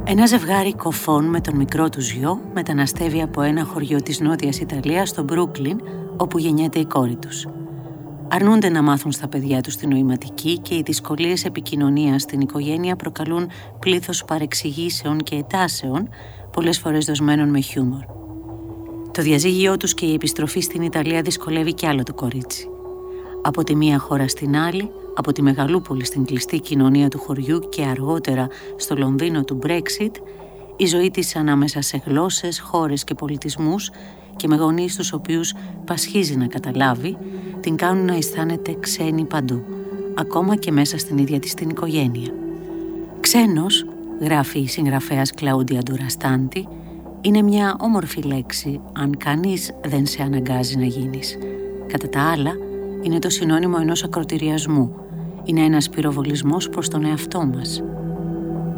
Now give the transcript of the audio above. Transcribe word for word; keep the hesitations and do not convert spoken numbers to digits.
Ένα ζευγάρι κοφών με τον μικρό τους γιο μεταναστεύει από ένα χωριό της Νότιας Ιταλίας στο Μπρούκλιν, όπου γεννιέται η κόρη τους. Αρνούνται να μάθουν στα παιδιά τους τη νοηματική και οι δυσκολίες επικοινωνίας στην οικογένεια προκαλούν πλήθος παρεξηγήσεων και ετάσεων, πολλές φορές δοσμένων με χιούμορ. Το διαζύγιό τους και η επιστροφή στην Ιταλία δυσκολεύει κι άλλο το κορίτσι. Από τη μία χώρα στην άλλη, από τη μεγαλούπολη στην κλειστή κοινωνία του χωριού και αργότερα στο Λονδίνο του Brexit, η ζωή της ανάμεσα σε γλώσσες, χώρες και πολιτισμούς και με γονείς τους οποίους πασχίζει να καταλάβει, την κάνουν να αισθάνεται ξένη παντού, ακόμα και μέσα στην ίδια της την οικογένεια. Ξένος, γράφει η συγγραφέας Κλαούντια Ντουραστάντη, είναι μια όμορφη λέξη αν κανείς δεν σε αναγκάζει να γίνεις. Κατά τα άλλα, είναι το συνώνυμο ενός ακροτηριασμού. Είναι ένας πυροβολισμός προς τον εαυτό μας.